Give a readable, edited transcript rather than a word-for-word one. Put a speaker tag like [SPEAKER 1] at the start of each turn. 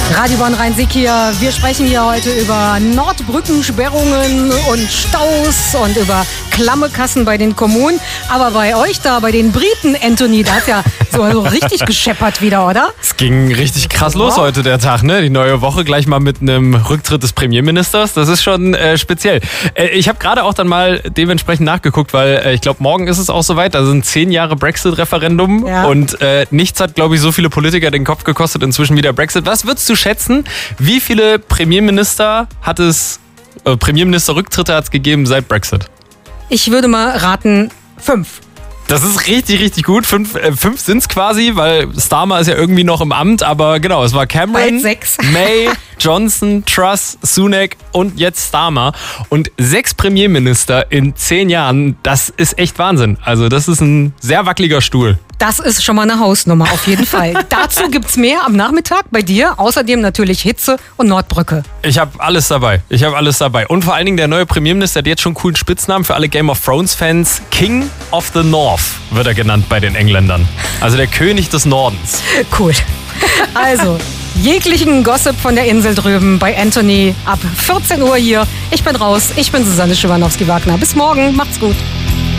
[SPEAKER 1] Radio Bonn Rhein-Sieg hier. Wir sprechen hier heute über Nordbrückensperrungen und Staus und über klamme Kassen bei den Kommunen. Aber bei euch da, bei den Briten, Anthony, da hat ja so richtig gescheppert wieder, oder?
[SPEAKER 2] Es ging richtig krass los heute, der Tag, ne? Die neue Woche gleich mal mit einem Rücktritt des Premierministers. Das ist schon speziell. Ich habe gerade auch dann mal dementsprechend nachgeguckt, weil ich glaube, morgen ist es auch soweit. Da sind 10 Jahre Brexit-Referendum und nichts hat, glaube ich, so viele Politiker den Kopf gekostet inzwischen wie der Brexit. Was würdest du schätzen, wie viele Premierminister-Rücktritte hat es gegeben seit Brexit?
[SPEAKER 1] Ich würde mal raten, 5.
[SPEAKER 2] Das ist richtig, richtig gut. 5 sind es quasi, weil Starmer ist ja irgendwie noch im Amt. Aber genau, es war Cameron, May, Johnson, Truss, Sunak und jetzt Starmer. Und 6 Premierminister in 10 Jahren, das ist echt Wahnsinn. Also das ist ein sehr wackeliger Stuhl.
[SPEAKER 1] Das ist schon mal eine Hausnummer, auf jeden Fall. Dazu gibt's mehr am Nachmittag bei dir. Außerdem natürlich Hitze und Nordbrücke.
[SPEAKER 2] Ich habe alles dabei. Und vor allen Dingen der neue Premierminister hat jetzt schon einen coolen Spitznamen für alle Game of Thrones-Fans. King of the North wird er genannt bei den Engländern. Also der König des Nordens.
[SPEAKER 1] Cool. Also, jeglichen Gossip von der Insel drüben bei Anthony ab 14 Uhr hier. Ich bin raus. Ich bin Susanne Schiwanowski-Wagner. Bis morgen. Macht's gut.